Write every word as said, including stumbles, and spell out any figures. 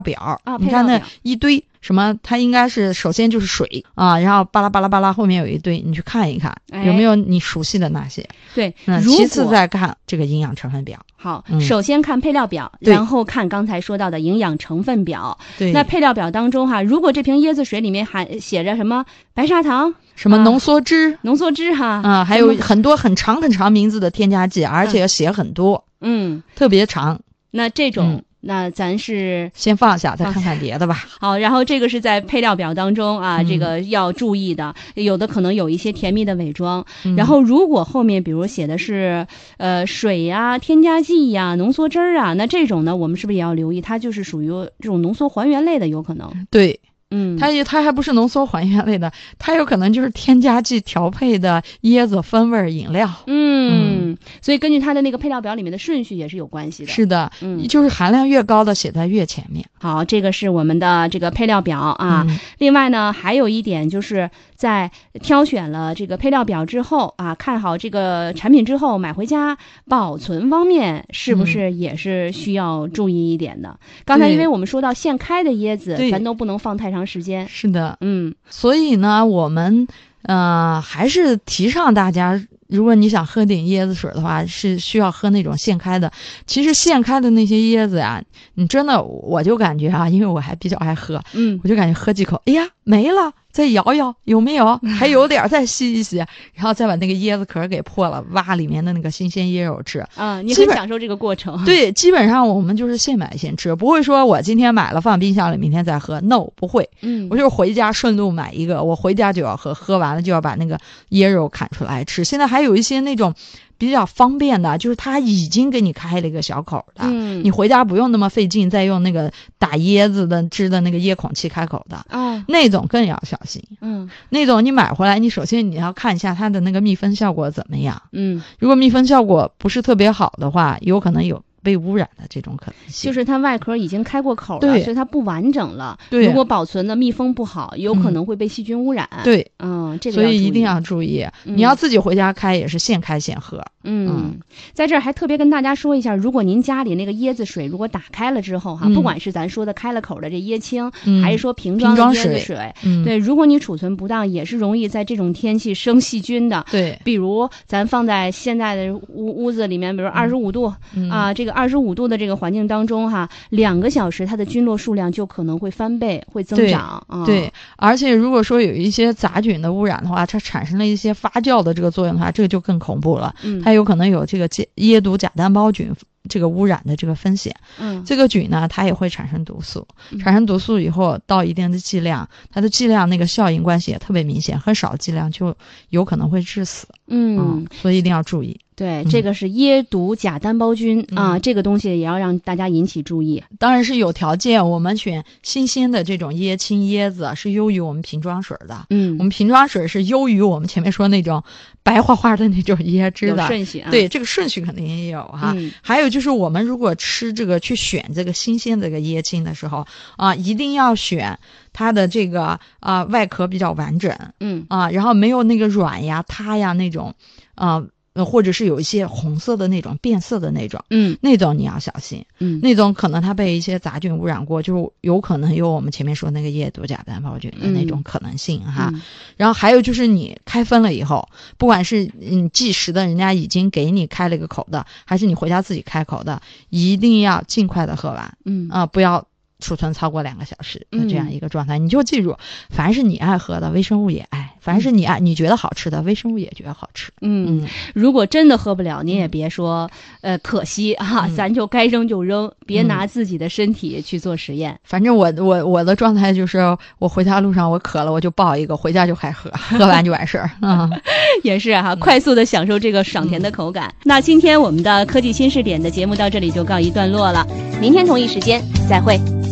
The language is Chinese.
表啊， 你看那一堆什么，它应该是首先就是水啊，然后巴拉巴拉巴拉后面有一堆，你去看一看、哎、有没有你熟悉的那些。 对， 嗯，其次再看这个营养成分表。 好、 嗯， 首先看配料表，然后看刚才说到的营养成分表。 对， 那配料表当中哈，如果这瓶椰子水里面含写着什么白砂糖、 什么浓缩汁、啊、 浓缩汁哈啊，还有很多很长很长名字的添加剂，而且要写很多， 嗯， 特别长。 那这种。 嗯， 那咱是先放下，再看看别的吧。 好，然后这个是在配料表当中啊、嗯，这个要注意的，有的可能有一些甜蜜的伪装。嗯、然后如果后面比如写的是呃水呀、添加剂呀、浓缩汁儿啊，那这种呢，我们是不是也要留意？它就是属于这种浓缩还原类的，有可能。 对。 嗯， 它也它还不是浓缩还原类的，它有可能就是添加剂调配的椰子风味饮料。 嗯，嗯，所以根据它的那个配料表里面的顺序也是有关系的。 是的， 嗯， 就是含量越高的写在越前面。 好，这个是我们的这个配料表啊。嗯、另外呢，还有一点就是在挑选了这个配料表之后啊，看好这个产品之后买回家保存方面是不是也是需要注意一点的？嗯、刚才因为我们说到现开的椰子，咱都不能放太长时间。 是的， 嗯， 所以呢，我们呃还是提倡大家，如果你想喝点椰子水的话，是需要喝那种现开的。其实现开的那些椰子呀，你真的我就感觉啊，因为我还比较爱喝，嗯，我就感觉喝几口，哎呀没了，再摇摇有没有？还有点，再吸一吸，然后再把那个椰子壳给破了，挖里面的那个新鲜椰肉吃。 啊，你很享受这个过程。 对，基本上我们就是现买现吃，不会说我今天买了放冰箱里，明天再喝。No， 不会。嗯，我就是回家顺路买一个，我回家就要喝，喝完了就要把那个椰肉砍出来吃。现在还有一些那种比较方便的，就是他已经给你开了一个小口的，嗯，你回家不用那么费劲，再用那个打椰子的汁的那个椰孔器开口的，啊，那种更要小心。嗯，那种你买回来，你首先你要看一下它的那个密封效果怎么样。嗯，如果密封效果不是特别好的话，有可能有被污染的这种可能性， 就是它外壳已经开过口了，所以它不完整了。 对， 如果保存的密封不好，有可能会被细菌污染。 嗯、对， 嗯，这个所以一定要注意。嗯、你要自己回家开，也是现开现喝。 嗯，嗯在这儿还特别跟大家说一下，如果您家里那个椰子水如果打开了之后哈，嗯、不管是咱说的开了口的这椰青，嗯、还是说瓶装的椰子水， 嗯、 对，如果你储存不当，也是容易在这种天气生细菌的。 对， 比如咱放在现在的屋屋子里面，比如二十五度、嗯、啊，这个二十五度的这个环境当中哈，两个小时它的菌落数量就可能会翻倍，会增长。 对，嗯、对，而且如果说有一些杂菌的污染的话，它产生了一些发酵的这个作用的话，这个就更恐怖了。嗯，它有可能有这个椰毒假单胞菌这个污染的这个风险。嗯，这个菌呢，它也会产生毒素，产生毒素以后到一定的剂量，它的剂量那个效应关系也特别明显，很少剂量就有可能会致死。嗯，嗯，所以一定要注意。 对，这个是椰毒假单胞菌、嗯、啊，这个东西也要让大家引起注意。 当然是有条件，我们选新鲜的这种椰青椰子是优于我们瓶装水的。嗯，我们瓶装水是优于我们前面说那种白花花的那种椰汁的。 有顺序啊。 对，这个顺序肯定也有哈。嗯、还有就是我们如果吃这个去选这个新鲜的这个椰青的时候啊，一定要选它的这个啊外壳比较完整。嗯啊，然后没有那个软呀、塌呀那种啊。呃，或者是有一些红色的那种变色的那种，嗯，那种你要小心，嗯，那种可能它被一些杂菌污染过，就有可能有我们前面说那个椰毒假单胞菌的那种可能性、嗯、哈。嗯、然后还有就是你开封了以后，不管是你即食的，人家已经给你开了一个口的，还是你回家自己开口的，一定要尽快的喝完，嗯啊、呃，不要储存超过两个小时的这样一个状态。嗯、你就记住，凡是你爱喝的，微生物也爱。凡是你爱你觉得好吃的，微生物也觉得好吃。 嗯，嗯如果真的喝不了，您也别说呃可惜啊，嗯、咱就该扔就扔，别拿自己的身体去做实验。 反正我我我的状态就是，我回家路上我渴了，我就抱一个，回家就开喝，喝完就完事儿。嗯， 也是哈、啊，快速的享受这个爽甜的口感。嗯、那今天我们的科技新视点的节目到这里就告一段落了，明天同一时间再会。